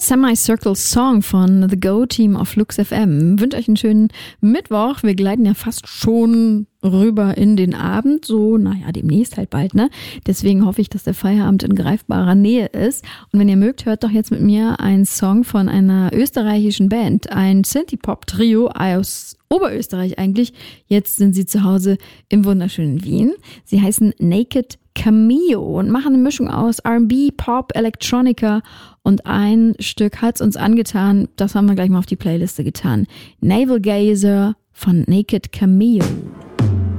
Semicircle Song von The Go Team auf Flux FM. Wünsche euch einen schönen Mittwoch. Wir gleiten ja fast schon rüber in den Abend. So, demnächst halt bald, ne? Deswegen hoffe ich, dass der Feierabend in greifbarer Nähe ist. Und wenn ihr mögt, hört doch jetzt mit mir einen Song von einer österreichischen Band. Ein Synthie-Pop-Trio aus Oberösterreich eigentlich. Jetzt sind sie zu Hause im wunderschönen Wien. Sie heißen Naked Cameo und machen eine Mischung aus R&B, Pop, Electronica und ein Stück hat's uns angetan, das haben wir gleich mal auf die Playliste getan. Navel Gazer von Naked Cameo.